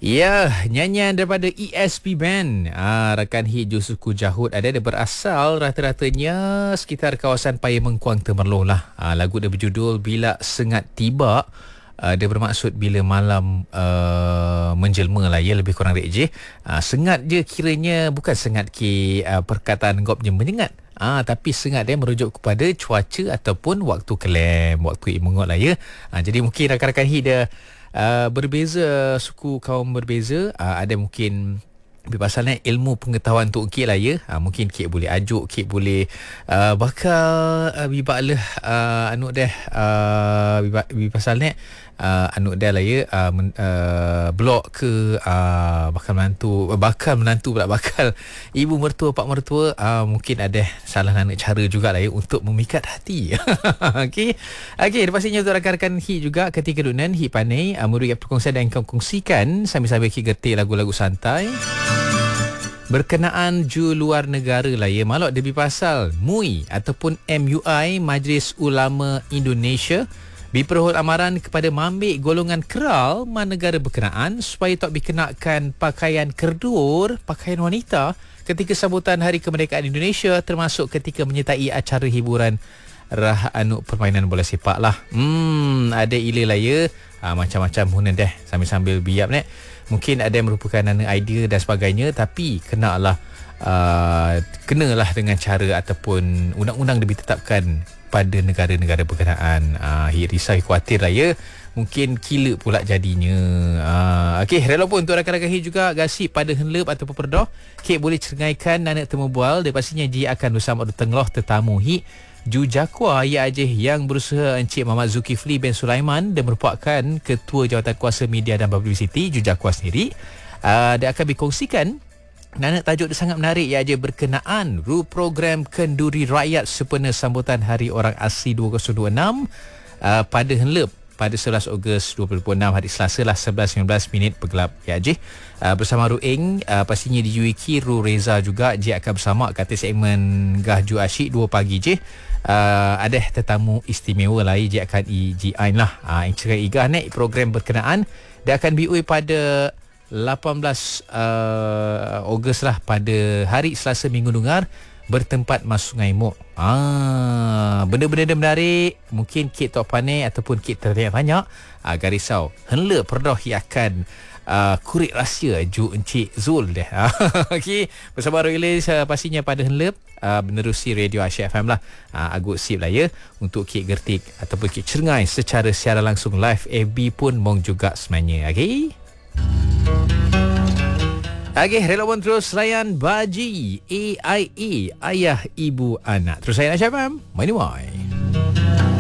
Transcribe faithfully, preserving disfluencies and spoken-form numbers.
Ya, nyanyian daripada E S P Band. Ah, rakan hit Ju Suku Jahut ada dia berasal rata-ratanya sekitar kawasan Paya Mengkuang Temerloh lah. Ah, lagu dia berjudul Bila Sengat Tiba. Uh, dia bermaksud bila malam uh, menjelma lah ya, lebih kurang rejeh. Uh, sengat je kiranya bukan sengat ke uh, perkataan gopnya menyengat. Ah, tapi sengat dia merujuk kepada cuaca ataupun waktu kelem, waktu imungot lah ya. Ah, jadi mungkin rakan-rakan hit dia uh, berbeza, suku kaum berbeza. Uh, ada mungkin pasalnya ilmu pengetahuan tu okey lah ya. Ha, mungkin Kik boleh ajuk, Kik boleh uh, bakal uh, bibak lah uh, anu dah uh, bibak pasalnya uh, anu dah lah ya, uh, men, uh, blok ke uh, bakal menantu bakal menantu pula bakal ibu mertua pak mertua, uh, mungkin ada salah nak cara jugalah ya untuk memikat hati. Okey. Okey, pastinya untuk rakan-rakan hit juga ketika dunan hit panai uh, merugi perkongsian dan kau kongsikan sambil-sambil Kik gerti lagu-lagu santai berkenaan ju luar negara lah ya. Malok debi pasal M U I ataupun M U I, Majlis Ulama Indonesia, biperhol amaran kepada mambik golongan keral man negara berkenaan supaya tak dikenakan pakaian kerdur, pakaian wanita ketika sambutan Hari Kemerdekaan Indonesia, termasuk ketika menyertai acara hiburan rah anu permainan bola sepak lah. Hmm, ada ila lah ya. Ha, macam-macam huna dah sambil-sambil biap nek. Mungkin ada yang merupakan idea dan sebagainya, tapi kenalah uh, kenalah dengan cara ataupun undang-undang lebih ditetapkan pada negara-negara berkenaan. Uh, risau khawatir lah ya. Mungkin kila pula jadinya. Uh, Okey, rela pun untuk rakan-rakan hit juga gasip pada henlep ataupun perdah. Kik boleh cerngaikan nanak temu bual dan pastinya dia akan bersama tengloh tetamu hit Ju Jakwa ya Ajih yang berusaha Encik Muhammad Zulkifli bin Sulaiman dan merupakan Ketua Jawatan Kuasa Media dan Publicity Ju Jakwa sendiri. Uh, dia akan dikongsikan nanak tajuk dia sangat menarik ya Ajih berkenaan ru program Kenduri Rakyat sempena sambutan Hari Orang Asli dua ribu dua puluh enam uh, pada henlep pada sebelas Ogos dua ribu dua puluh enam, hari Selasa lah, sebelas sembilan belas minit bergelap ya Ajih. Uh, bersama Ruing, uh, pastinya di Yuiki Ru Reza juga dia akan bersama kata segmen Gahju Asyik dua pagi je. Uh, ada tetamu istimewa lain dia akan I G I lah. Uh, yang cerai igah nek program berkenaan dia akan biui pada lapan belas uh, Ogos lah, pada hari Selasa Minggu Dengar bertempat mas Sungai Mok. Ah, benda-benda menarik. Mungkin Kit tak pandai ataupun Kit tertanya-tanya. Ah, gak risau. Henla perdah yang akan uh, kurik rahsia Ju Encik Zul deh. Okey, bersama Roilis uh, pastinya pada henlep uh, menerusi Radio Asyik F M lah. Uh, agut sip lah ya untuk Kit gertik ataupun Kit cengai secara siaran langsung live F B pun mong juga semuanya. Okey. Okey, rela pun terus layan Baji A I A, ayah ibu anak. Terus saya nak cakap, my name